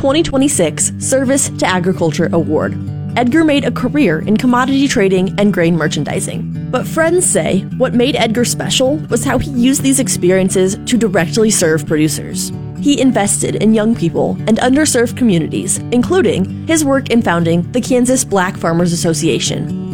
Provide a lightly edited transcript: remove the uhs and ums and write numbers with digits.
2026 Service to Agriculture Award. Edgar made a career in commodity trading and grain merchandising. But friends say what made Edgar special was how he used these experiences to directly serve producers. He invested in young people and underserved communities, including his work in founding the Kansas Black Farmers Association.